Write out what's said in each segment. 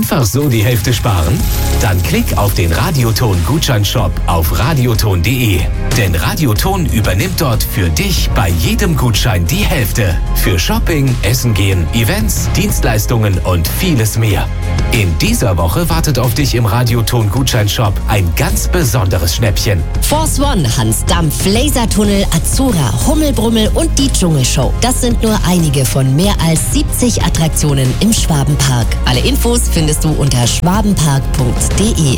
einfach so die Hälfte sparen? Dann klick auf den Radioton-Gutscheinshop auf radioton.de. Denn Radioton übernimmt dort für dich bei jedem Gutschein die Hälfte. Für Shopping, Essen gehen, Events, Dienstleistungen und vieles mehr. In dieser Woche wartet auf dich im Radioton-Gutscheinshop ein ganz besonderes Schnäppchen. Force One, Hans Dampf, Lasertunnel, Azura, Hummelbrummel und die Dschungelshow. Das sind nur einige von mehr als 70 Attraktionen im Schwabenpark. Alle Infos findest du unter schwabenpark.de.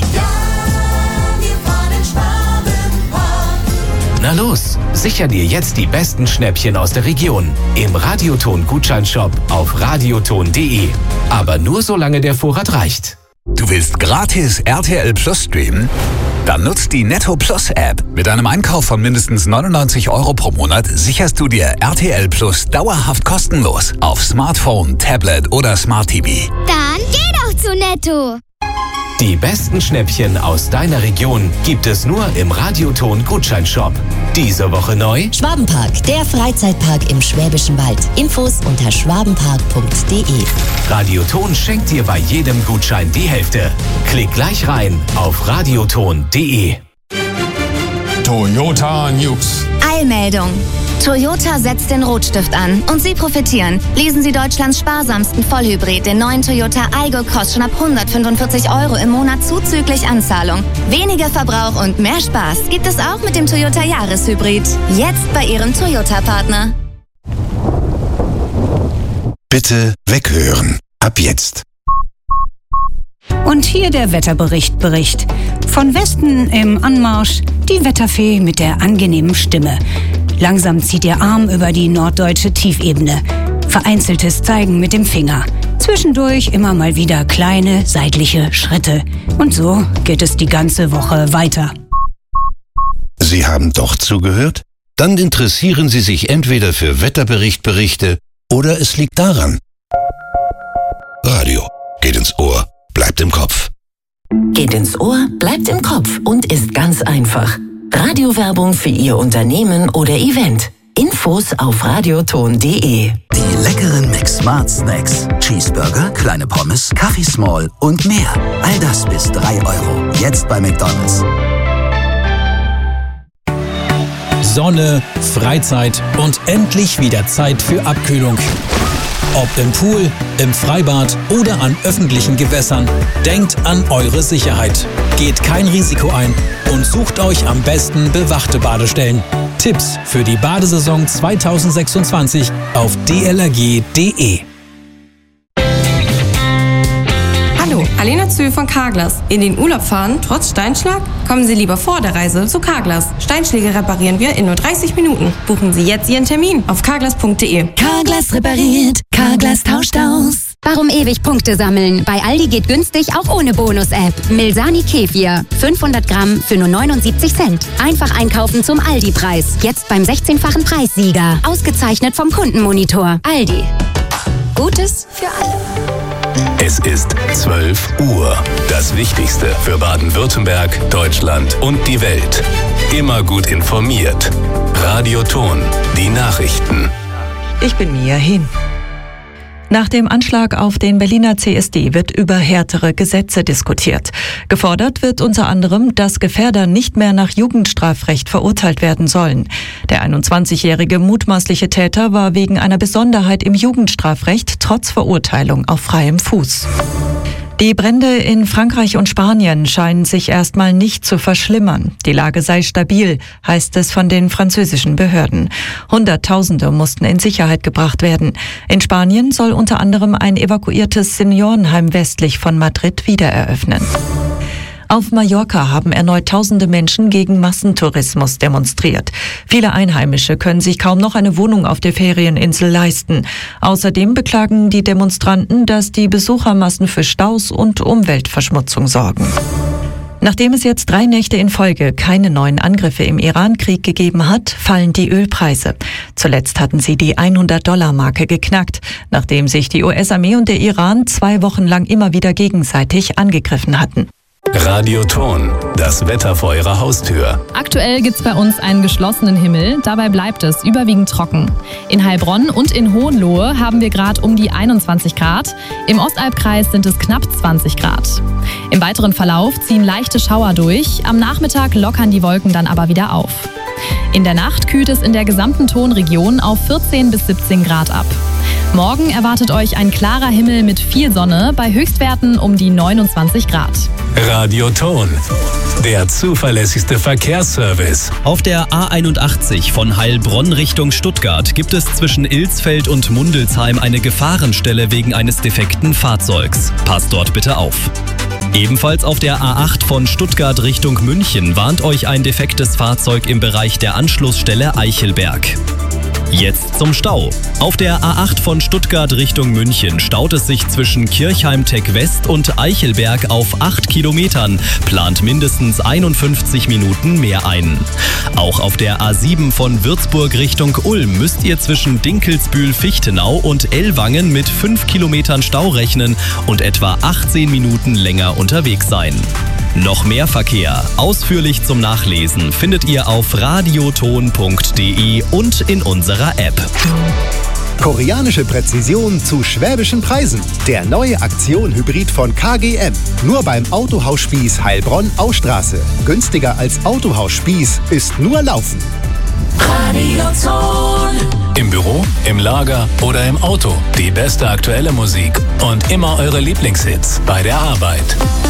Na los, sicher dir jetzt die besten Schnäppchen aus der Region im Radioton-Gutscheinshop auf radioton.de. Aber nur solange der Vorrat reicht. Du willst gratis RTL Plus streamen? Dann nutzt die Netto Plus App. Mit einem Einkauf von mindestens 99 € pro Monat sicherst du dir RTL Plus dauerhaft kostenlos auf Smartphone, Tablet oder Smart TV. Dann geh doch zu Netto. Die besten Schnäppchen aus deiner Region gibt es nur im Radioton-Gutscheinshop. Diese Woche neu: Schwabenpark, der Freizeitpark im Schwäbischen Wald. Infos unter schwabenpark.de. Radioton schenkt dir bei jedem Gutschein die Hälfte. Klick gleich rein auf radioton.de. Toyota News. Eilmeldung. Toyota setzt den Rotstift an und Sie profitieren. Lesen Sie Deutschlands sparsamsten Vollhybrid, den neuen Toyota Aygo, kostet schon ab 145 € im Monat zuzüglich Anzahlung. Weniger Verbrauch und mehr Spaß gibt es auch mit dem Toyota Jahreshybrid. Jetzt bei Ihrem Toyota-Partner. Bitte weghören. Ab jetzt. Und hier der Wetterbericht. Von Westen im Anmarsch die Wetterfee mit der angenehmen Stimme. Langsam zieht ihr Arm über die norddeutsche Tiefebene. Vereinzeltes Zeigen mit dem Finger. Zwischendurch immer mal wieder kleine seitliche Schritte. Und so geht es die ganze Woche weiter. Sie haben doch zugehört? Dann interessieren Sie sich entweder für Wetterberichte oder es liegt daran. Radio geht ins Ohr, bleibt im Kopf. Geht ins Ohr, bleibt im Kopf und ist ganz einfach. Radiowerbung für Ihr Unternehmen oder Event. Infos auf radioton.de. Die leckeren McSmart Snacks. Cheeseburger, kleine Pommes, Kaffee Small und mehr. All das bis 3 €. Jetzt bei McDonald's. Sonne, Freizeit und endlich wieder Zeit für Abkühlung. Ob im Pool, im Freibad oder an öffentlichen Gewässern, denkt an eure Sicherheit. Geht kein Risiko ein und sucht euch am besten bewachte Badestellen. Tipps für die Badesaison 2026 auf dlrg.de. Hallo, Alena Zühl von Carglass. In den Urlaub fahren, trotz Steinschlag? Kommen Sie lieber vor der Reise zu Carglass. Steinschläge reparieren wir in nur 30 Minuten. Buchen Sie jetzt Ihren Termin auf carglass.de. Carglass repariert, Carglass tauscht aus. Warum ewig Punkte sammeln? Bei Aldi geht günstig auch ohne Bonus-App. Milsani Kefir, 500 Gramm für nur 79 Cent. Einfach einkaufen zum Aldi-Preis. Jetzt beim 16-fachen Preissieger. Ausgezeichnet vom Kundenmonitor. Aldi. Gutes für alle. Es ist 12 Uhr. Das Wichtigste für Baden-Württemberg, Deutschland und die Welt. Immer gut informiert. Radioton, die Nachrichten. Ich bin Mia Hin. Nach dem Anschlag auf den Berliner CSD wird über härtere Gesetze diskutiert. Gefordert wird unter anderem, dass Gefährder nicht mehr nach Jugendstrafrecht verurteilt werden sollen. Der 21-jährige mutmaßliche Täter war wegen einer Besonderheit im Jugendstrafrecht trotz Verurteilung auf freiem Fuß. Die Brände in Frankreich und Spanien scheinen sich erstmal nicht zu verschlimmern. Die Lage sei stabil, heißt es von den französischen Behörden. Hunderttausende mussten in Sicherheit gebracht werden. In Spanien soll unter anderem ein evakuiertes Seniorenheim westlich von Madrid wieder eröffnen. Auf Mallorca haben erneut tausende Menschen gegen Massentourismus demonstriert. Viele Einheimische können sich kaum noch eine Wohnung auf der Ferieninsel leisten. Außerdem beklagen die Demonstranten, dass die Besuchermassen für Staus und Umweltverschmutzung sorgen. Nachdem es jetzt 3 Nächte in Folge keine neuen Angriffe im Iran-Krieg gegeben hat, fallen die Ölpreise. Zuletzt hatten sie die $100-Marke geknackt, nachdem sich die US-Armee und der Iran 2 Wochen lang immer wieder gegenseitig angegriffen hatten. Radioton, das Wetter vor Ihrer Haustür. Aktuell gibt's bei uns einen geschlossenen Himmel, dabei bleibt es überwiegend trocken. In Heilbronn und in Hohenlohe haben wir gerade um die 21 Grad, im Ostalbkreis sind es knapp 20 Grad. Im weiteren Verlauf ziehen leichte Schauer durch, am Nachmittag lockern die Wolken dann aber wieder auf. In der Nacht kühlt es in der gesamten Tonregion auf 14 bis 17 Grad ab. Morgen erwartet euch ein klarer Himmel mit viel Sonne bei Höchstwerten um die 29 Grad. Radioton, der zuverlässigste Verkehrsservice. Auf der A81 von Heilbronn Richtung Stuttgart gibt es zwischen Ilsfeld und Mundelsheim eine Gefahrenstelle wegen eines defekten Fahrzeugs. Passt dort bitte auf. Ebenfalls auf der A8 von Stuttgart Richtung München warnt euch ein defektes Fahrzeug im Bereich der Anschlussstelle Eichelberg. Jetzt zum Stau. Auf der A8 von Stuttgart Richtung München staut es sich zwischen Kirchheim-Tech West und Eichelberg auf 8 Kilometern, plant mindestens 51 Minuten mehr ein. Auch auf der A7 von Würzburg Richtung Ulm müsst ihr zwischen Dinkelsbühl-Fichtenau und Ellwangen mit 5 Kilometern Stau rechnen und etwa 18 Minuten länger unterwegs sein. Noch mehr Verkehr, ausführlich zum Nachlesen, findet ihr auf radioton.de und in unserer App. Koreanische Präzision zu schwäbischen Preisen. Der neue Aktion-Hybrid von KGM. Nur beim Autohaus Spieß Heilbronn-Austraße. Günstiger als Autohaus Spieß ist nur Laufen. Radioton. Im Büro, im Lager oder im Auto. Die beste aktuelle Musik und immer eure Lieblingshits bei der Arbeit.